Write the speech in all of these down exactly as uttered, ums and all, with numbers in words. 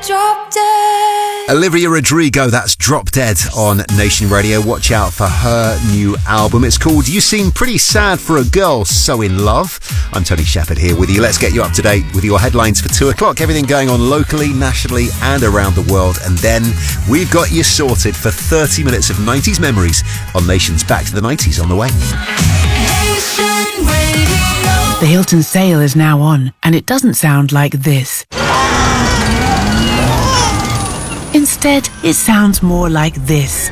Drop Dead. Olivia Rodrigo, that's Drop Dead on Nation Radio. Watch out for her new album. It's called You Seem Pretty Sad for a Girl So In Love. I'm Tony Shepherd here with you. Let's get you up to date with your headlines for two o'clock. Everything going on locally, nationally and around the world. And then we've got you sorted for thirty minutes of nineties memories on Nation's Back to the nineties on the way. The Hilton sale is now on, and it doesn't sound like this. Instead, it sounds more like this.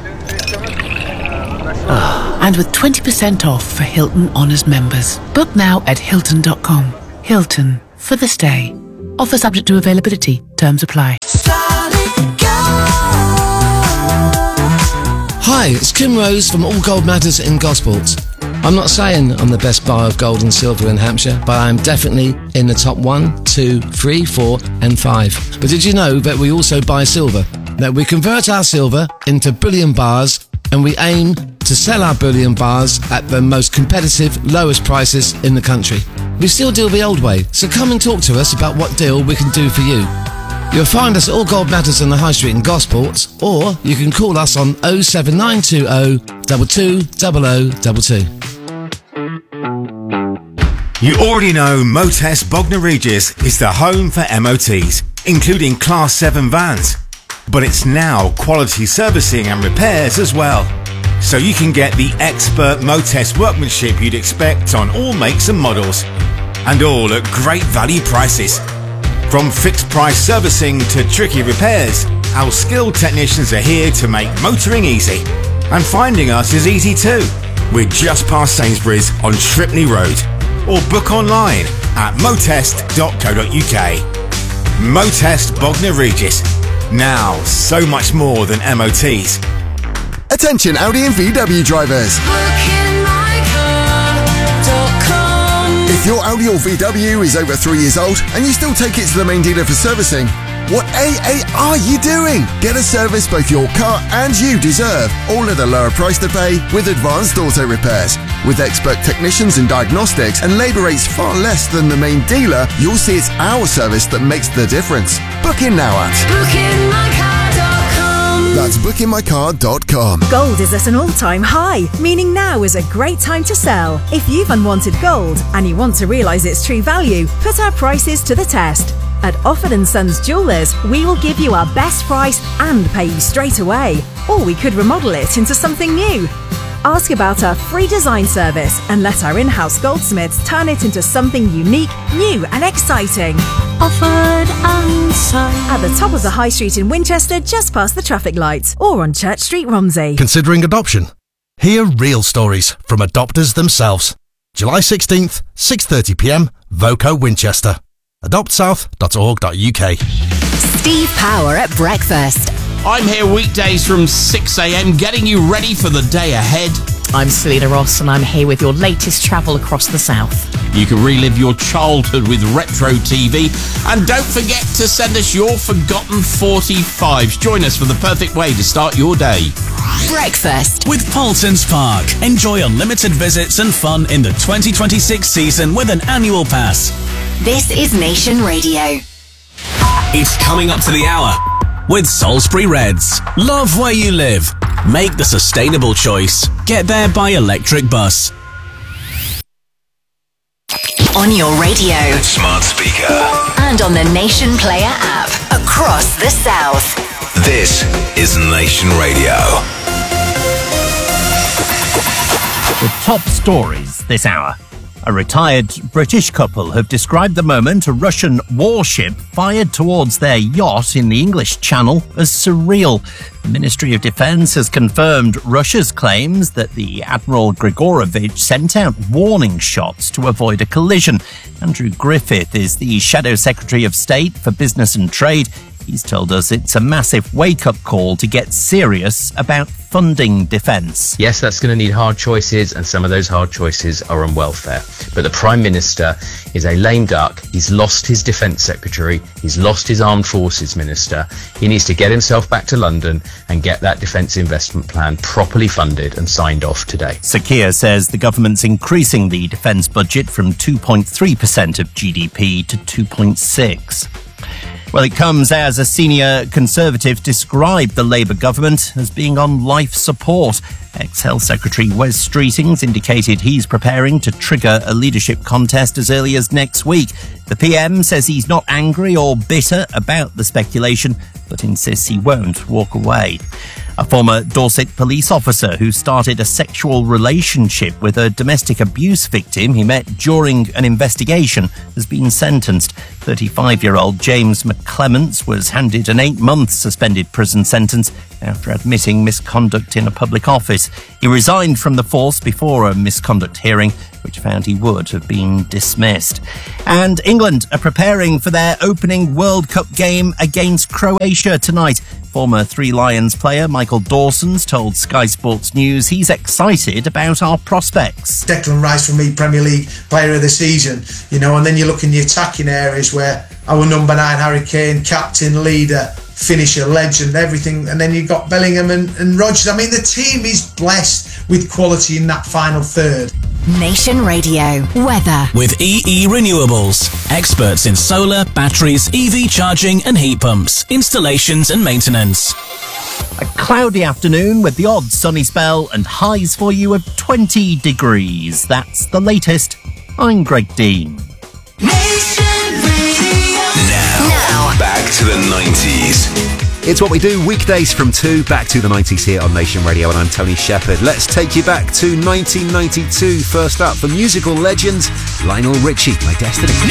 Oh, and with twenty percent off for Hilton Honors members. Book now at Hilton dot com. Hilton, for the stay. Offer subject to availability. Terms apply. Hi, it's Kim Rose from All Gold Matters in Gosports. I'm not saying I'm the best buyer of gold and silver in Hampshire, but I'm definitely in the top one, two, three, four and five. But did you know that we also buy silver? That we convert our silver into bullion bars and we aim to sell our bullion bars at the most competitive, lowest prices in the country. We still deal the old way, so come and talk to us about what deal we can do for you. You'll find us at All Gold Matters on the High Street in Gosports, or you can call us on oh seven nine two oh, two two zero zero two two. You already know Motest Bognor Regis is the home for M O Ts, including Class seven vans. But it's now quality servicing and repairs as well. So you can get the expert Motest workmanship you'd expect on all makes and models. And all at great value prices. From fixed price servicing to tricky repairs, our skilled technicians are here to make motoring easy. And finding us is easy too. We're just past Sainsbury's on Shripney Road. Or book online at motest dot co dot uk. Motest Bognor Regis. Now, so much more than M O Ts. Attention Audi and V W drivers. If your Audi or V W is over three years old and you still take it to the main dealer for servicing, what A A are you doing? Get a service both your car and you deserve, all at a lower price to pay with advanced auto repairs. With expert technicians and diagnostics and labour rates far less than the main dealer, you'll see it's our service that makes the difference. Book in now at booking my car dot com. That's booking my car dot com. Gold is at an all-time high, meaning now is a great time to sell. If you've unwanted gold and you want to realise its true value, put our prices to the test. At Offord and Sons Jewellers, we will give you our best price and pay you straight away. Or we could remodel it into something new. Ask about our free design service and let our in-house goldsmiths turn it into something unique, new and exciting. Offord and Sons. At the top of the High Street in Winchester, just past the traffic lights. Or on Church Street, Romsey. Considering adoption? Hear real stories from adopters themselves. July sixteenth, six thirty p m, Voco, Winchester. adopt south dot org dot u k. Steve Power at breakfast. I'm here weekdays from six a m getting you ready for the day ahead. I'm Selena Ross and I'm here with your latest travel across the south. You can relive your childhood with Retro T V. And don't forget to send us your forgotten forty-fives. Join us for the perfect way to start your day. Breakfast with Paulson's Park. Enjoy unlimited visits and fun in the twenty twenty-six season with an annual pass. This is Nation Radio. It's coming up to the hour with Salisbury Reds. Love where you live. Make the sustainable choice. Get there by electric bus. On your radio, smart speaker, and on the Nation Player app across the south. This is Nation Radio. The top stories this hour. A retired British couple have described the moment a Russian warship fired towards their yacht in the English Channel as surreal. The Ministry of Defence has confirmed Russia's claims that the Admiral Grigorovich sent out warning shots to avoid a collision. Andrew Griffith is the Shadow Secretary of State for Business and Trade. He's told us it's a massive wake-up call to get serious about funding defence. Yes, that's going to need hard choices, and some of those hard choices are on welfare. But the Prime Minister is a lame duck. He's lost his Defence Secretary. He's lost his Armed Forces Minister. He needs to get himself back to London and get that defence investment plan properly funded and signed off today. Sir Keir says the government's increasing the defence budget from two point three percent of G D P to two point six. Well, it comes as a senior Conservative described the Labour government as being on life support. Ex-Health Secretary Wes Streetings indicated he's preparing to trigger a leadership contest as early as next week. The P M says he's not angry or bitter about the speculation, but insists he won't walk away. A former Dorset police officer who started a sexual relationship with a domestic abuse victim he met during an investigation has been sentenced. thirty-five-year-old James McClements was handed an eight-month suspended prison sentence after admitting misconduct in a public office. He resigned from the force before a misconduct hearing, which found he would have been dismissed. And England are preparing for their opening World Cup game against Croatia tonight. Former Three Lions player Michael Dawson's told Sky Sports News he's excited about our prospects. Declan Rice, for me, Premier League player of the season, you know, and then you look in the attacking areas where our number nine, Harry Kane, captain, leader, finisher, legend, everything, and then you've got Bellingham and, and Rodgers. I mean, the team is blessed with quality in that final third. Nation Radio weather with E E Renewables, experts in solar, batteries, E V charging and heat pumps, installations and maintenance. A cloudy afternoon with the odd sunny spell and highs for you of twenty degrees. That's the latest. I'm Greg Dean. Nation Radio. Now, now, back to the nineties. It's what we do weekdays from two, back to the nineties here on Nation Radio, and I'm Tony Shepherd. Let's take you back to nineteen ninety-two. First up, for musical legends, Lionel Richie, My Destiny.